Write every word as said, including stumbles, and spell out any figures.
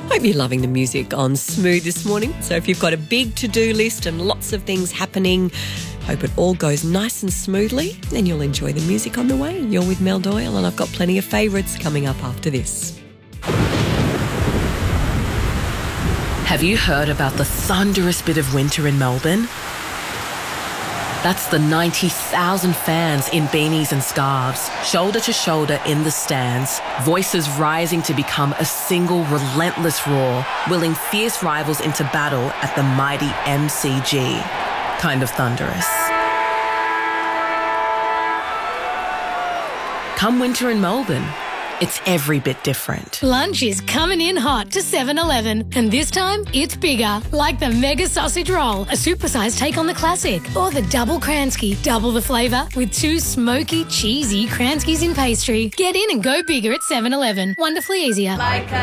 Hope you're loving the music on Smooth this morning. So if you've got a big to-do list and lots of things happening, hope it all goes nice and smoothly, then you'll enjoy the music on the way. You're with Mel Doyle and I've got plenty of favourites coming up after this. Have you heard about the thunderous bit of winter in Melbourne? That's the ninety thousand fans in beanies and scarves, shoulder to shoulder in the stands, voices rising to become a single relentless roar, willing fierce rivals into battle at the mighty M C G. Kind of thunderous. Come winter in Melbourne, it's every bit different. Lunch is coming in hot to seven eleven, and this time it's bigger, like the Mega Sausage Roll, a supersized take on the classic, or the Double Kransky, double the flavour with two smoky, cheesy Kranskys in pastry. Get in and go bigger at seven eleven. Wonderfully easier. Like